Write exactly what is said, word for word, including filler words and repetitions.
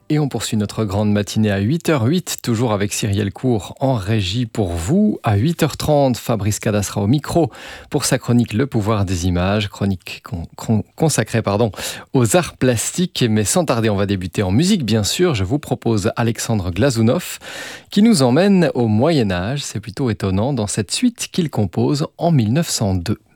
Et on poursuit notre grande matinée à huit heures huit, toujours avec Cyrielle Court en régie pour vous. À huit heures trente, Fabrice Cadas sera au micro pour sa chronique Le pouvoir des images, chronique con- con- consacrée pardon, aux arts plastiques. Mais sans tarder, on va débuter en musique, bien sûr. Je vous propose Alexandre Glazounov qui nous emmène au Moyen-Âge. C'est plutôt étonnant dans cette suite qu'il compose en mille neuf cent deux.